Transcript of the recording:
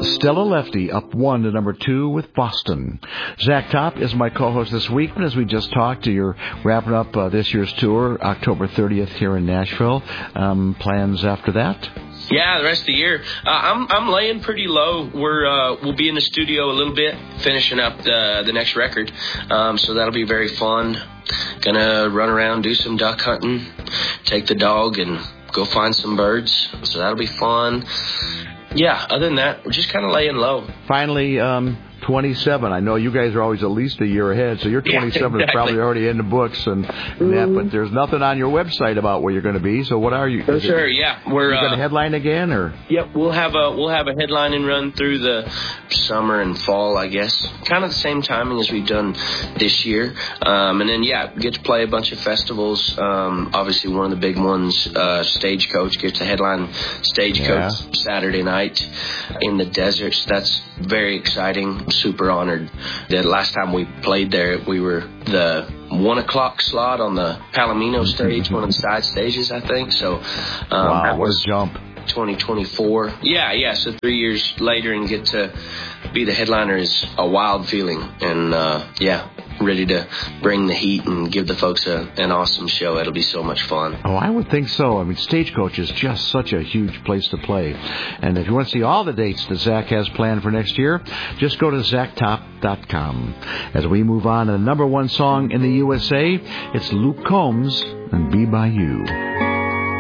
Stella Lefty up 1 to number 2 with Boston. Zach Top is my co-host this week, and as we just talked, you're wrapping up this year's tour, October 30th here in Nashville. Plans after that? Yeah, the rest of the year. I'm laying pretty low. We'll be in the studio a little bit, finishing up the next record. So that'll be very fun. Gonna run around, do some duck hunting, take the dog, and go find some birds. So that'll be fun. Yeah, other than that, we're just kind of laying low. Finally, 27. I know you guys are always at least a year ahead, so your 27 exactly. is probably already in the books and that, but there's nothing on your website about where you're going to be. So what are you? For sure, yeah. We're going to headline again, or? Yep, we'll have a headlining run through the summer and fall, I guess. Kind of the same timing as we've done this year. And then, get to play a bunch of festivals. Obviously, one of the big ones, Stagecoach, gets to headline Stagecoach Saturday night in the desert. So that's very exciting. I'm super honored. The last time we played there, we were the 1 o'clock slot on the Palomino stage, one of the side stages, I think. So wow, what a jump. 2024. Yeah. So 3 years later and get to be the headliner is a wild feeling. And ready to bring the heat and give the folks an awesome show. It'll be so much fun. Oh, I would think so. I mean, Stagecoach is just such a huge place to play. And if you want to see all the dates that Zach has planned for next year, just go to ZachTop.com. As we move on to the number 1 song in the USA, it's Luke Combs and Be By You.